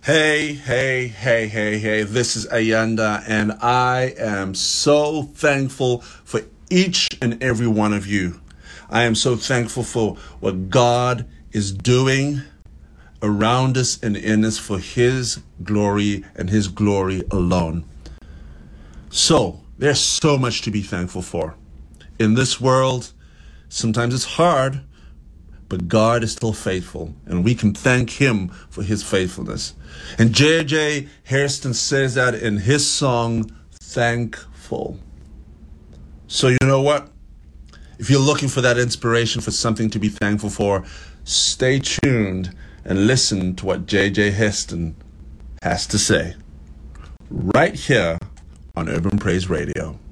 Hey, this is Ayanda, and I am so thankful for each and every one of you. I am so thankful for what God is doing around us and in us for His glory and His glory alone. So, there's so much to be thankful for. In this world, sometimes it's hard, but God is still faithful, and we can thank Him for His faithfulness. And J.J. Hairston says that in his song, Thankful. So you know what? If you're looking for that inspiration for something to be thankful for, stay tuned and listen to what J.J. Hairston has to say. Right here on Urban Praise Radio.